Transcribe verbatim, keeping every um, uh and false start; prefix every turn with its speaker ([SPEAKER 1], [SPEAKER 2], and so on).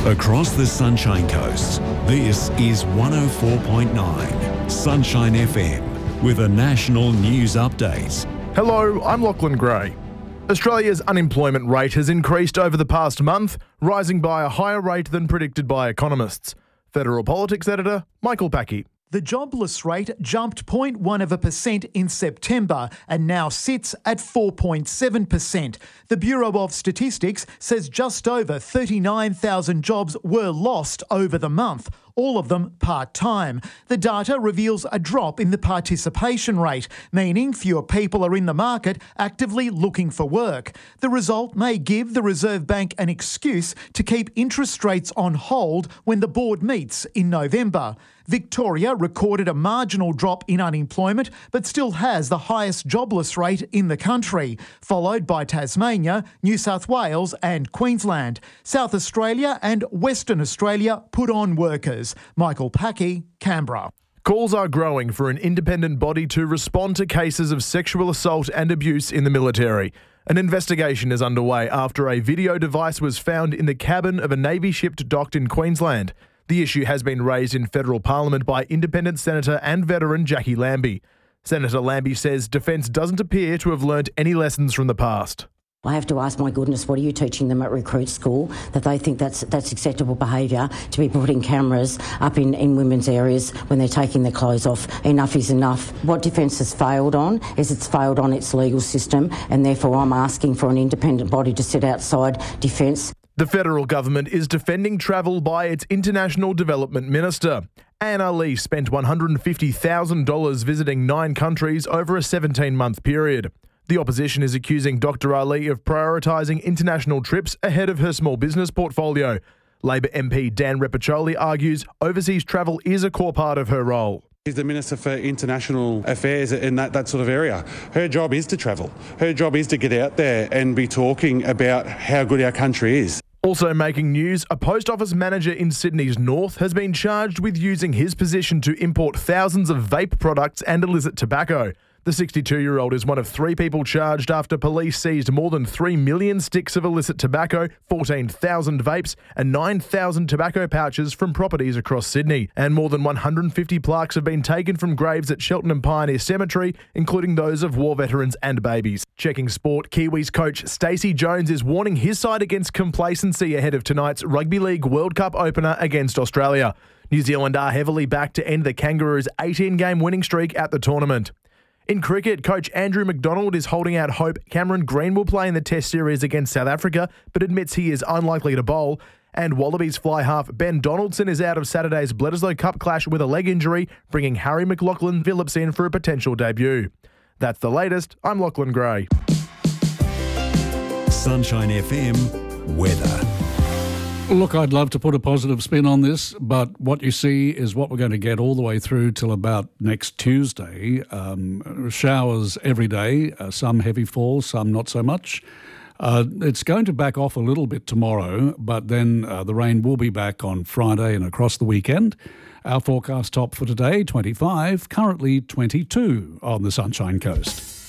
[SPEAKER 1] Across the Sunshine Coast, this is one oh four point nine Sunshine F M with a national news update.
[SPEAKER 2] Hello, I'm Lachlan Gray. Australia's unemployment rate has increased over the past month, rising by a higher rate than predicted by economists. Federal Politics Editor Michael Packey.
[SPEAKER 3] The jobless rate jumped zero point one of a percent in September and now sits at four point seven percent. The Bureau of Statistics says just over thirty-nine thousand jobs were lost over the month, all of them part-time. The data reveals a drop in the participation rate, meaning fewer people are in the market actively looking for work. The result may give the Reserve Bank an excuse to keep interest rates on hold when the board meets in November. Victoria recorded a marginal drop in unemployment but still has the highest jobless rate in the country, followed by Tasmania, New South Wales and Queensland. South Australia and Western Australia put on workers. Michael Packey, Canberra.
[SPEAKER 2] Calls are growing for an independent body to respond to cases of sexual assault and abuse in the military. An investigation is underway after a video device was found in the cabin of a Navy ship docked in Queensland. The issue has been raised in federal parliament by independent senator and veteran Jackie Lambie. Senator Lambie says Defence doesn't appear to have learnt any lessons from the past.
[SPEAKER 4] I have to ask, my goodness, what are you teaching them at recruit school, that they think that's that's acceptable behaviour to be putting cameras up in, in women's areas when they're taking their clothes off? Enough is enough. What Defence has failed on is it's failed on its legal system, and therefore I'm asking for an independent body to sit outside Defence.
[SPEAKER 2] The federal government is defending travel by its International Development Minister. Anna Lee spent one hundred fifty thousand dollars visiting nine countries over a seventeen-month period. The opposition is accusing Doctor Ali of prioritising international trips ahead of her small business portfolio. Labor M P Dan Repiccioli argues overseas travel is a core part of her role.
[SPEAKER 5] She's the Minister for International Affairs in that, that sort of area. Her job is to travel. Her job is to get out there and be talking about how good our country is.
[SPEAKER 2] Also making news, a post office manager in Sydney's north has been charged with using his position to import thousands of vape products and illicit tobacco. The sixty-two-year-old is one of three people charged after police seized more than three million sticks of illicit tobacco, fourteen thousand vapes and nine thousand tobacco pouches from properties across Sydney. And more than one hundred fifty plaques have been taken from graves at Cheltenham Pioneer Cemetery, including those of war veterans and babies. Checking sport, Kiwis coach Stacey Jones is warning his side against complacency ahead of tonight's Rugby League World Cup opener against Australia. New Zealand are heavily back to end the Kangaroos' eighteen-game winning streak at the tournament. In cricket, coach Andrew McDonald is holding out hope Cameron Green will play in the Test series against South Africa, but admits he is unlikely to bowl. And Wallabies fly half Ben Donaldson is out of Saturday's Bledisloe Cup clash with a leg injury, bringing Harry McLaughlin Phillips in for a potential debut. That's the latest. I'm Lachlan Gray.
[SPEAKER 1] Sunshine F M weather.
[SPEAKER 6] Look, I'd love to put a positive spin on this, but what you see is what we're going to get all the way through till about next Tuesday. Um, showers every day, uh, some heavy falls, some not so much. Uh, it's going to back off a little bit tomorrow, but then uh, the rain will be back on Friday and across the weekend. Our forecast top for today, twenty-five, currently twenty-two on the Sunshine Coast.